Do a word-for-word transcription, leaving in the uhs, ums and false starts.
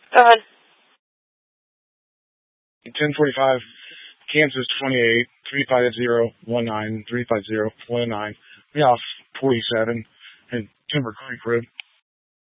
Go ahead. ten forty-five, Kansas twenty-eight, three five zero one nine, three five zero one nine. Yeah, forty-seven, and Timber Creek Road.